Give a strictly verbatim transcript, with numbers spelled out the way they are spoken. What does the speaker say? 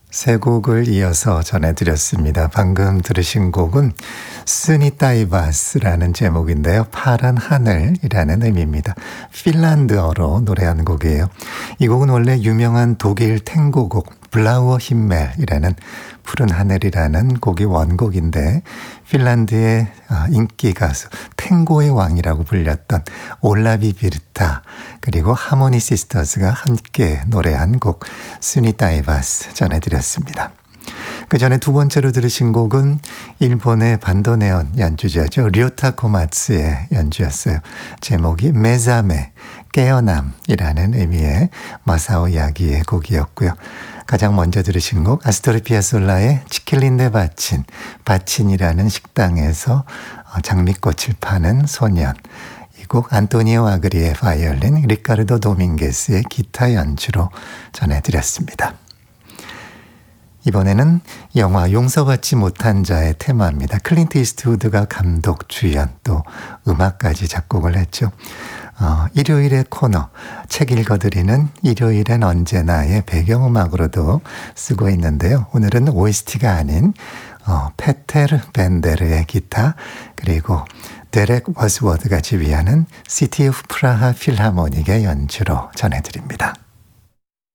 세 곡을 이어서 전해드렸습니다. 방금 들으신 곡은 스니타이바스라는 제목인데요. 파란 하늘이라는 의미입니다. 핀란드어로 노래한 곡이에요. 이 곡은 원래 유명한 독일 탱고곡 블라우어 힘멜이라는 푸른 하늘이라는 곡이 원곡인데 핀란드의 인기 가수 탱고의 왕이라고 불렸던 올라비 비르타 그리고 하모니 시스터즈가 함께 노래한 곡 스니타이바스 전해드렸습니다. 그 전에 두 번째로 들으신 곡은 일본의 반도네온 연주자죠. 료타 코마츠의 연주였어요. 제목이 메자메, 깨어남이라는 의미의 마사오 야기의 곡이었고요. 가장 먼저 들으신 곡 아스토르 피아솔라의 치킬린데 바친, 바친이라는 식당에서 장미꽃을 파는 소년. 이 곡 안토니오 아그리의 바이올린, 리카르도 도밍게스의 기타 연주로 전해드렸습니다. 이번에는 영화 용서받지 못한 자의 테마입니다. 클린트 이스트우드가 감독, 주연 또 음악까지 작곡을 했죠. 어, 일요일의 코너, 책 읽어드리는 일요일엔 언제나의 배경음악으로도 쓰고 있는데요. 오늘은 오에스티가 아닌 어, 페테르 벤데르의 기타 그리고 데렉 워스워드가 지휘하는 시티 오브 프라하 필하모닉의 연주로 전해드립니다.